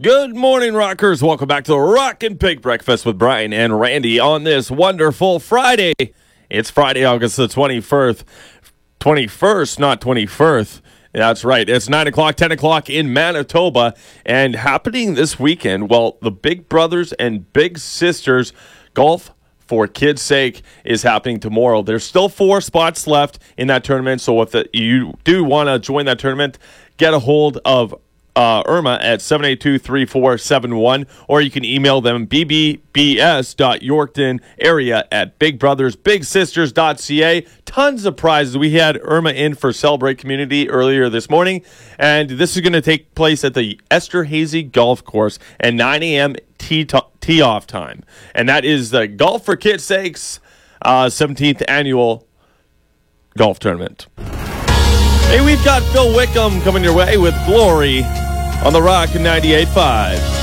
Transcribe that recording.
Good morning, rockers. Welcome back to the Rock and Pig Breakfast with Brian and Randy on this wonderful Friday. It's Friday, August the 21st, not 21st. That's right. It's 9 o'clock, 10 o'clock in Manitoba. And happening this weekend, well, the Big Brothers and Big Sisters Golf for Kids' Sake is happening tomorrow. There's still 4 spots left in that tournament. So if you do want to join that tournament, get a hold of Irma at 782-3471, or you can email them bbbs.yorktonarea@bigbrothersbigsisters.ca. Tons of prizes. We had Irma in for Celebrate Community earlier this morning, and this is going to take place at the Esterhazy Golf Course at 9 a.m. tee-off time. And that is the Golf for Kids' Sakes 17th annual golf tournament. Hey, we've got Phil Wickham coming your way with Glory on the Rock 98.5.